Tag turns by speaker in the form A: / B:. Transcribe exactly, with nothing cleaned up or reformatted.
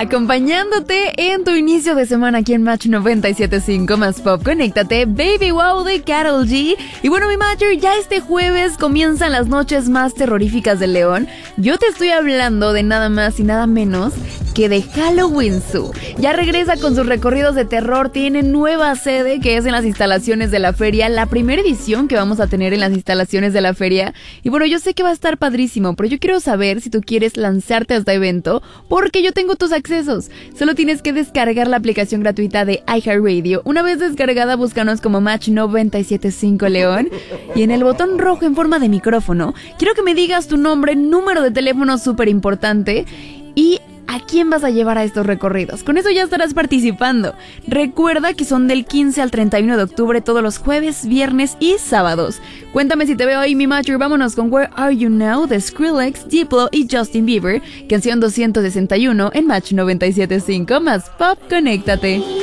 A: Acompañándote en tu inicio de semana aquí en Match noventa y siete punto cinco más Pop. Conéctate, Baby Wow de Karol G. Y bueno, mi Matcher, ya este jueves comienzan las noches más terroríficas del León. Yo te estoy hablando de nada más y nada menos que de Halloween Zoo. Ya regresa con sus recorridos de terror, tiene nueva sede que es en las instalaciones de la feria, la primera edición que vamos a tener en las instalaciones de la feria. Y bueno, yo sé que va a estar padrísimo, pero yo quiero saber si tú quieres lanzarte a este evento, porque yo tengo tus accesos. Solo tienes que descargar la aplicación gratuita de iHeartRadio. Una vez descargada, búscanos como Match noventa y siete punto cinco León. Y en el botón rojo en forma de micrófono, quiero que me digas tu nombre, número de teléfono súper importante y ¿a quién vas a llevar a estos recorridos? Con eso ya estarás participando. Recuerda que son del quince al treinta y uno de octubre todos los jueves, viernes y sábados. Cuéntame si te veo ahí, mi Matcher. Vámonos con Where Are You Now de Skrillex, Diplo y Justin Bieber, canción doscientos sesenta y uno en Match noventa y siete punto cinco más Pop. Conéctate.